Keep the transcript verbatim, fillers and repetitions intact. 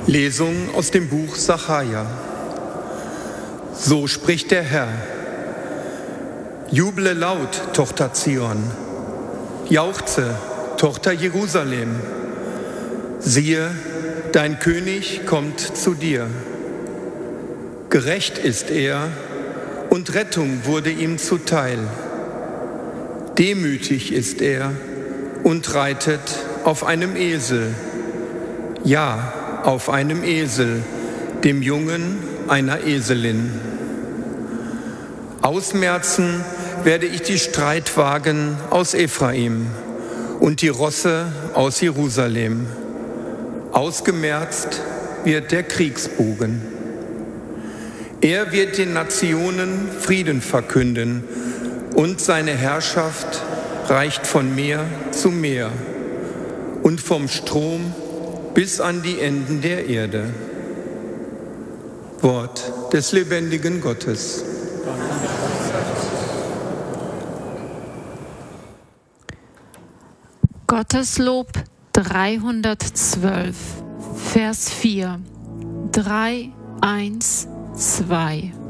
Lesung aus dem Buch Sacharja. So spricht der Herr. Juble laut, Tochter Zion. Jauchze, Tochter Jerusalem. Siehe, dein König kommt zu dir. Gerecht ist er und Rettung wurde ihm zuteil. Demütig ist er und reitet auf einem Esel. Ja, auf einem Esel, dem Jungen einer Eselin. Ausmerzen werde ich die Streitwagen aus Ephraim und die Rosse aus Jerusalem. Ausgemerzt wird der Kriegsbogen. Er wird den Nationen Frieden verkünden und seine Herrschaft reicht von Meer zu Meer und vom Strom bis an die Enden der Erde. Wort des lebendigen Gottes. Gotteslob dreihundertzwölf, Vers vier. drei, eins, zwei.